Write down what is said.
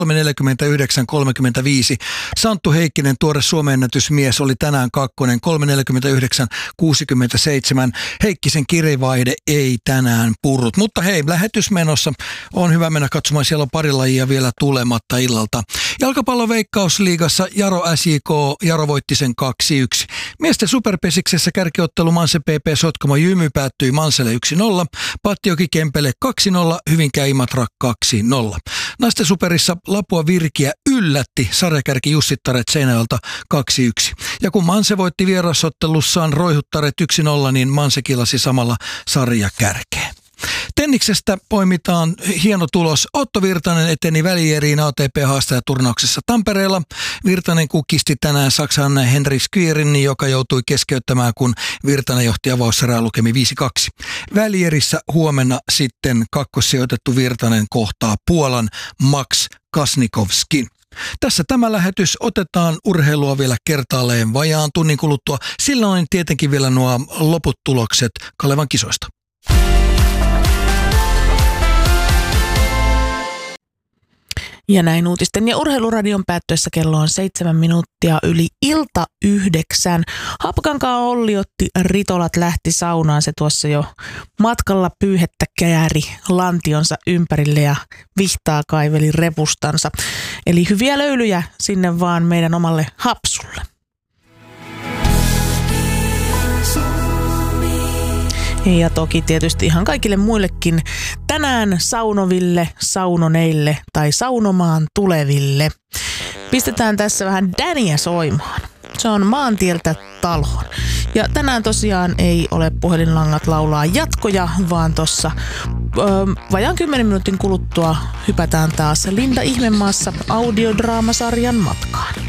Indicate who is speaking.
Speaker 1: 3.49.35. Santtu Heikkinen, tuore Suomen ennätysmies, oli tänään kakkonen 3.49.67. Heikkisen kirivaihde ei tänään purrut. Mutta hei, lähetys menossa. On hyvä mennä katsomaan, siellä on pari lajia vielä tulematta illalta. Jalkapallon Veikkausliigassa Jaro SJK, Jaro voitti sen 2-1. Miesten superpesiksessä kärkiottelu Manse PP Sotkamo Jymy päättyi Manselle 1-0. Patjoki Kempele 2-0, Hyvinkää Imatra 2-0. Naisten superissa Lapua Virkiä yllätti sarjakärki Jussittaret Seinäjoelta 2-1. Ja kun Manse voitti vierasottelussaan Roihuttaret 1-0, niin Manse kilasi samalla sarjakärkeen. Tenniksestä poimitaan hieno tulos. Otto Virtanen eteni välieriin ATP-haastajaturnauksessa Tampereella. Virtanen kukisti tänään Saksan Henri Skierin, joka joutui keskeyttämään, kun Virtanen johti avauserää lukemi 5-2. Välierissä huomenna sitten kakkossijoitettu Virtanen kohtaa Puolan Max Kasnikovskin. Tässä tämä lähetys. Otetaan urheilua vielä kertaalleen vajaan tunnin kuluttua. Silloin tietenkin vielä nuo loput tulokset Kalevan kisoista.
Speaker 2: Ja näin uutisten ja urheiluradion päättyessä kello on 7 minuuttia yli ilta 9. Haapakankaan Olli otti ritolat, lähti saunaan. Se tuossa jo matkalla pyyhettä kääri lantionsa ympärille ja vihtaa kaiveli repustansa. Eli hyviä löylyjä sinne vaan meidän omalle hapsulle. Ja toki tietysti ihan kaikille muillekin tänään saunoville, saunoneille tai saunomaan tuleville. Pistetään tässä vähän Daniä soimaan. Se on Maantieltä taloon. Ja tänään tosiaan ei ole puhelinlangat laulaa jatkoja, vaan tossa vajaan 10 minuutin kuluttua hypätään taas Linda Ihmemaassa audiodraamasarjan matkaan.